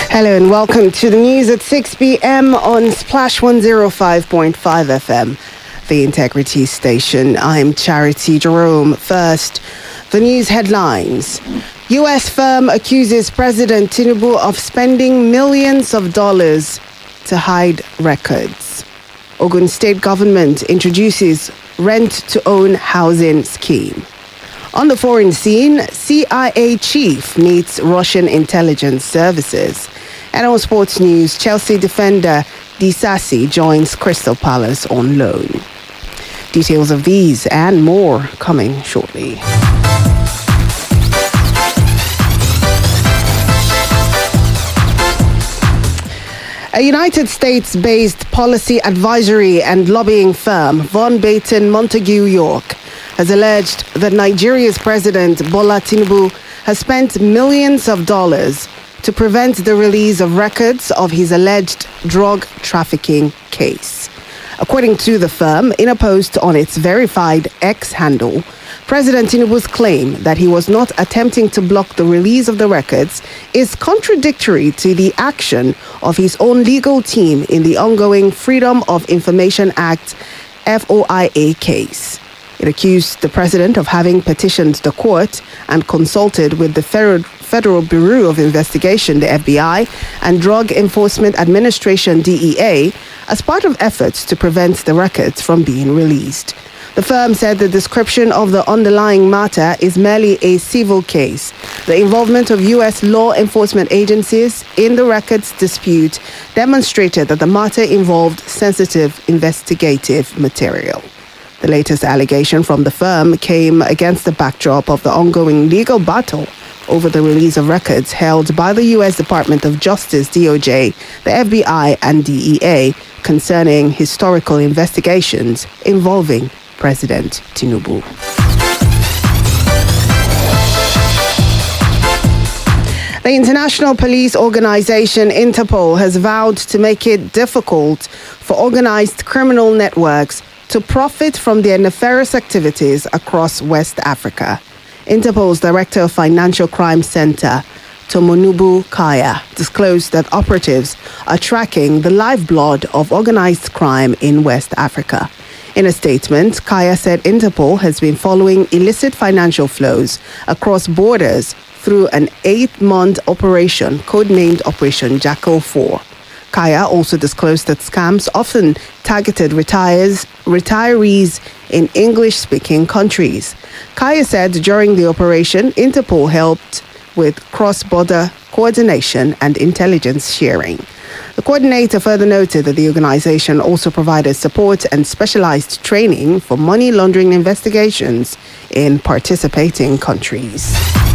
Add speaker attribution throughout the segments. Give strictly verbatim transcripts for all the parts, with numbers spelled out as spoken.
Speaker 1: Hello and welcome to the news at six p.m. on Splash one oh five point five F M, the Integrity Station. I'm Charity Jerome. First, the news headlines. U S firm accuses President Tinubu of spending millions of dollars to hide records. Ogun State government introduces rent-to-own housing scheme. On the foreign scene, C I A chief meets Russian intelligence services. And on sports news, Chelsea defender Disasi joins Crystal Palace on loan. Details of these and more coming shortly. A United States-based policy advisory and lobbying firm, Von Baton Montague York, has alleged that Nigeria's President Bola Tinubu has spent millions of dollars to prevent the release of records of his alleged drug trafficking case. According to the firm, in a post on its verified X handle, President Tinubu's claim that he was not attempting to block the release of the records is contradictory to the action of his own legal team in the ongoing Freedom of Information Act F O I A case. It accused the president of having petitioned the court and consulted with the Federal, Federal Bureau of Investigation, the F B I, and Drug Enforcement Administration, D E A, as part of efforts to prevent the records from being released. The firm said the description of the underlying matter is merely a civil case. The involvement of U S law enforcement agencies in the records dispute demonstrated that the matter involved sensitive investigative material. The latest allegation from the firm came against the backdrop of the ongoing legal battle over the release of records held by the U S Department of Justice, D O J, the F B I, and D E A concerning historical investigations involving President Tinubu. The International Police Organization, Interpol, has vowed to make it difficult for organized criminal networks to profit from their nefarious activities across West Africa. Interpol's Director of Financial Crime Center, Tomonubu Kaya, disclosed that operatives are tracking the lifeblood of organized crime in West Africa. In a statement, Kaya said Interpol has been following illicit financial flows across borders through an eight-month operation codenamed Operation Jackal four. Kaya also disclosed that scams often targeted retires, retirees in English-speaking countries. Kaya said during the operation, Interpol helped with cross-border coordination and intelligence sharing. The coordinator further noted that the organization also provided support and specialized training for money laundering investigations in participating countries.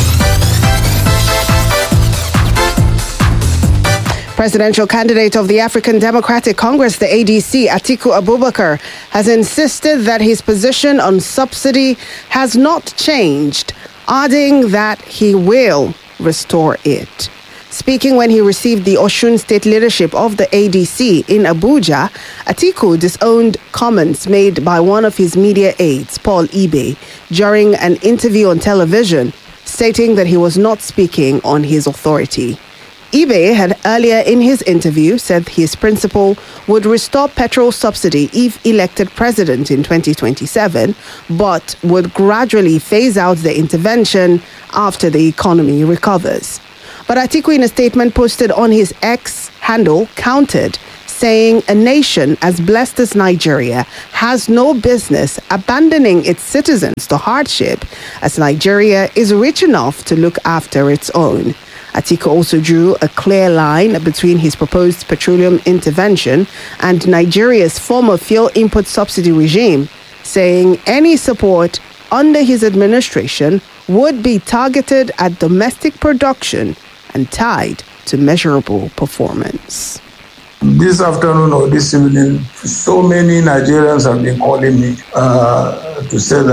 Speaker 1: Presidential candidate of the African Democratic Congress, the A D C, Atiku Abubakar, has insisted that his position on subsidy has not changed, adding that he will restore it. Speaking when he received the Osun State leadership of the A D C in Abuja, Atiku disowned comments made by one of his media aides, Paul Ibe, during an interview on television, stating that he was not speaking on his authority. Ibe had earlier in his interview said his principal would restore petrol subsidy if elected president in twenty twenty-seven, but would gradually phase out the intervention after the economy recovers. But Atiku, in a statement posted on his X handle, countered, saying a nation as blessed as Nigeria has no business abandoning its citizens to hardship, as Nigeria is rich enough to look after its own. Atiku also drew a clear line between his proposed petroleum intervention and Nigeria's former fuel import subsidy regime, saying any support under his administration would be targeted at domestic production and tied to measurable performance.
Speaker 2: This afternoon or this evening, so many Nigerians have been calling me uh, to say that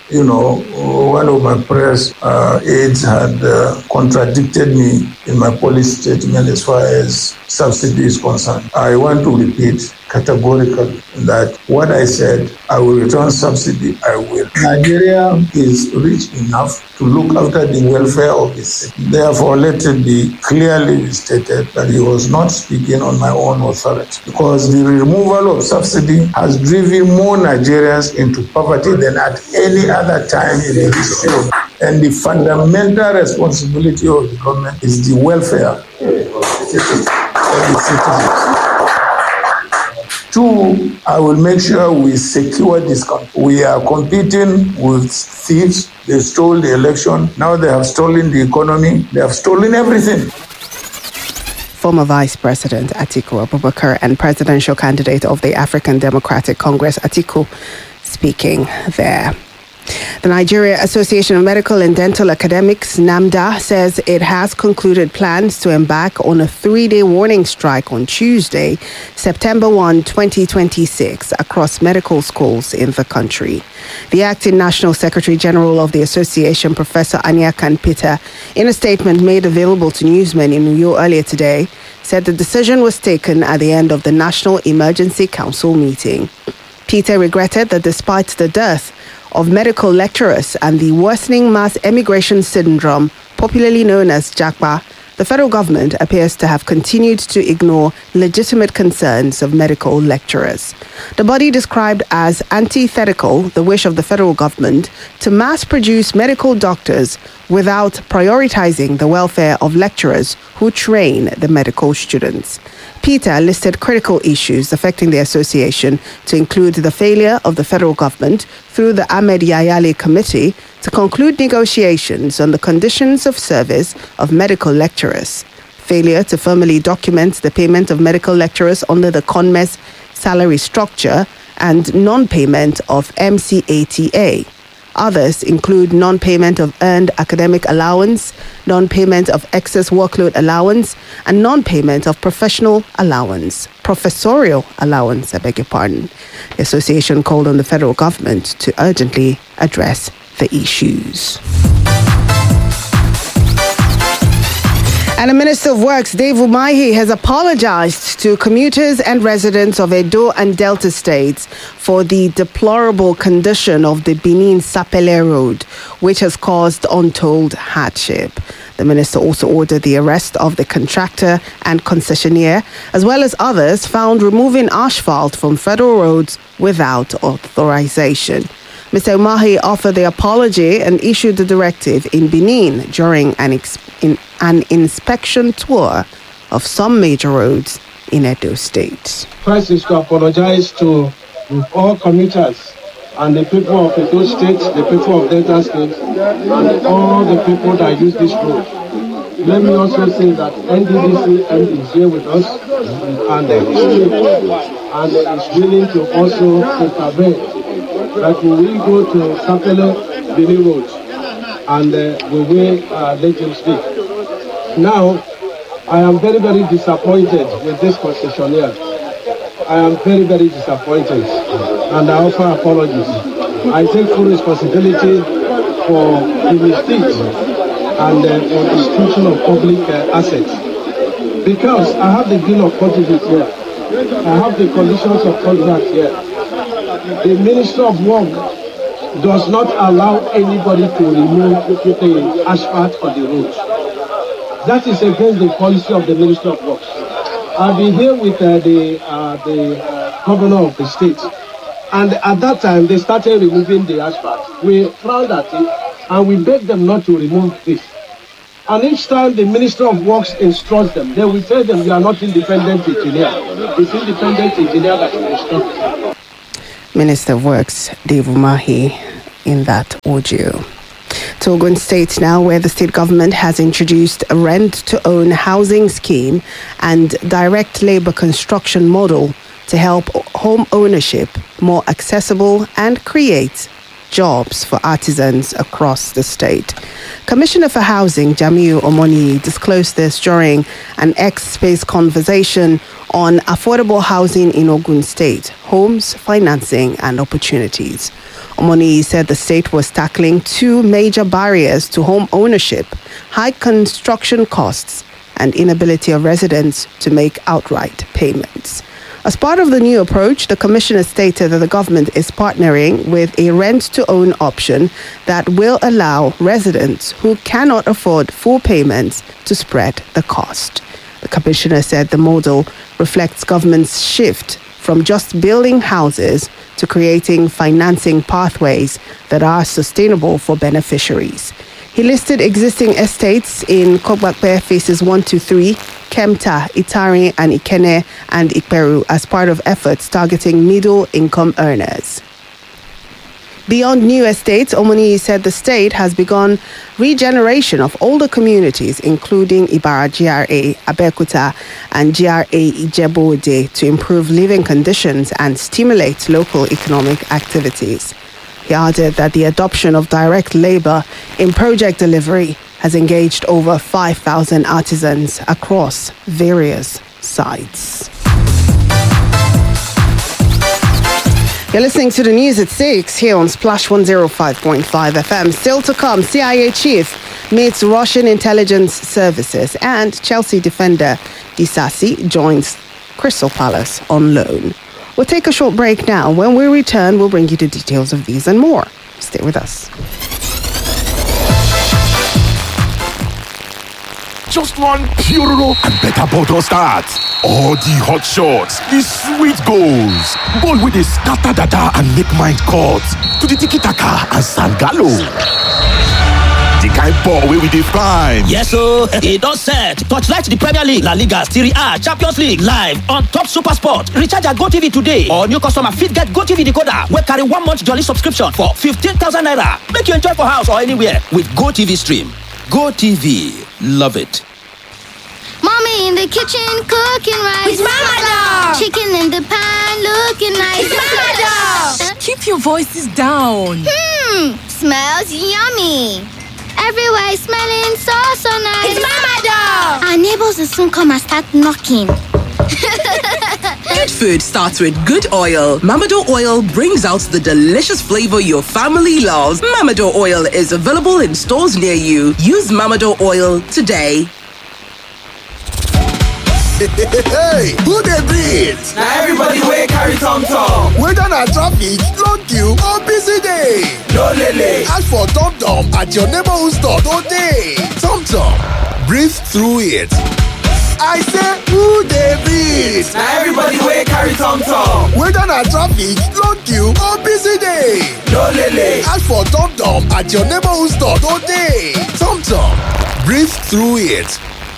Speaker 2: you know, one of my press uh, aides had uh, contradicted me in my policy statement as far as subsidy is concerned. I want to repeat categorically that what I said, I will return subsidy, I will. Nigeria is rich enough to look after the welfare of its citizens. Therefore, let it be clearly stated that he was not speaking on my own authority, because the removal of subsidy has driven more Nigerians into poverty than at any other time in the history of. And the fundamental responsibility of the government is the welfare of the citizens. Two, I will make sure we secure this country. We are competing with thieves. They stole the election. Now they have stolen the economy. They have stolen everything.
Speaker 1: Former Vice President Atiku Abubakar and presidential candidate of the African Democratic Congress, Atiku, speaking there. The Nigeria Association of Medical and Dental Academics, NAMDA, says it has concluded plans to embark on a three-day warning strike on Tuesday, September first, twenty twenty-six, across medical schools in the country. The acting National Secretary General of the association, Professor Anyakan Peter, in a statement made available to newsmen in Uyo earlier today, said the decision was taken at the end of the National Emergency Council meeting. Peter regretted that despite the dearth of medical lecturers and the worsening mass emigration syndrome, popularly known as JAPA, the federal government appears to have continued to ignore legitimate concerns of medical lecturers. The body described as antithetical the wish of the federal government to mass-produce medical doctors without prioritizing the welfare of lecturers who train the medical students. Peter listed critical issues affecting the association to include the failure of the federal government through the Ahmed Yayale Committee to conclude negotiations on the conditions of service of medical lecturers, failure to formally document the payment of medical lecturers under the CONMES salary structure, and non-payment of M C A T A. Others include non-payment of earned academic allowance, non-payment of excess workload allowance, and non-payment of professional allowance, professorial allowance, I beg your pardon. The association called on the federal government to urgently address the issues. And the Minister of Works, Dave Umahi, has apologized to commuters and residents of Edo and Delta states for the deplorable condition of the Benin-Sapele Road, which has caused untold hardship. The minister also ordered the arrest of the contractor and concessionaire, as well as others found removing asphalt from federal roads without authorization. Mister Umahi offered the apology and issued the directive in Benin during an, ex- in an inspection tour of some major roads in Edo State.
Speaker 3: First is to apologize to all commuters and the people of Edo State, the people of Delta State, and all the people that use this road. Let me also say that N D D C M is here with us and, uh, and is willing to also intervene. That we will go to Sapele Benin Road and uh, we will uh, let him speak. Now, I am very, very disappointed with this concessionaire. I am very, very disappointed and I offer apologies. I take full responsibility for the mistakes and uh, for the destruction of public uh, assets. Because I have the bill of quantities here. I have the conditions of contract here. The Minister of Work does not allow anybody to remove the asphalt on the road. That is against the policy of the Minister of Works. I've been here with uh, the, uh, the uh, governor of the state, and at that time they started removing the asphalt. We frowned at it, and we begged them not to remove this. And each time the Minister of Works instructs them, they will tell them, you are not independent engineer. It's independent engineer that will instruct them.
Speaker 1: Minister of Works, Dave Umahi, in that audio. To Ogun State now, where the state government has introduced a rent-to-own housing scheme and direct labor construction model to help home ownership more accessible and create jobs for artisans across the state. Commissioner for Housing, Jamiu Omoni, disclosed this during an X-Space conversation on affordable housing in Ogun State, homes, financing, and opportunities. Omoniyi said the state was tackling two major barriers to home ownership: high construction costs and inability of residents to make outright payments. As part of the new approach, the commissioner stated that the government is partnering with a rent-to-own option that will allow residents who cannot afford full payments to spread the cost. The commissioner said the model reflects government's shift from just building houses to creating financing pathways that are sustainable for beneficiaries. He listed existing estates in Kogbakpe phases one to three, Kemta, Itari, and Ikene and Ikperu as part of efforts targeting middle-income earners. Beyond new estates, Omoniyi said the state has begun regeneration of older communities, including Ibara G R A, Abeokuta, and G R A Ijebu-Ode, to improve living conditions and stimulate local economic activities. He added that the adoption of direct labor in project delivery has engaged over five thousand artisans across various sites. You're listening to the news at six here on Splash one oh five point five F M. Still to come, C I A chief meets Russian intelligence services, and Chelsea defender Disasi joins Crystal Palace on loan. We'll take a short break now. When we return, we'll bring you the details of these and more. Stay with us.
Speaker 4: Just one Puroro and better bottle start. All the hot shots, the sweet goals, ball with the scatter dada and make mind cut to the tiki-taka and sangalo. The kind ball wey we dey find.
Speaker 5: Yes o, e don set. Torchlight the Premier League, La Liga, Serie A, Champions League live on Top Super Sport. Recharge your GoTV today. Or new customer fit get GoTV decoder wey carry one month jolly subscription for fifteen thousand naira. Make you enjoy for house or anywhere with GoTV Stream. GoTV, love it.
Speaker 6: Mommy in the kitchen cooking rice.
Speaker 7: It's Mama Dog.
Speaker 6: Chicken in the pan looking nice.
Speaker 7: It's Mama Dog. Keep your voices down.
Speaker 6: Hmm, smells yummy. Everywhere is smelling so, so nice.
Speaker 7: It's Mama Dog.
Speaker 6: Our neighbors will soon come and start knocking.
Speaker 8: Good food starts with good oil. Mamado oil brings out the delicious flavor your family loves. Mamado oil is available in stores near you. Use Mamado oil today.
Speaker 9: Hey, who dey breathe?
Speaker 10: Now everybody wey carry tom tom.
Speaker 9: Whether na traffic, long queue or busy day.
Speaker 10: No lele.
Speaker 9: Ask for Tom Tom at your neighborhood store today. Tom Tom, breathe through it. I say, who dey breathe?
Speaker 10: Now everybody wey carry tom tom.
Speaker 9: Whether na traffic, long queue or busy day.
Speaker 10: No lele.
Speaker 9: Ask for Tom Tom at your neighborhood store today. Tom Tom, breathe through it.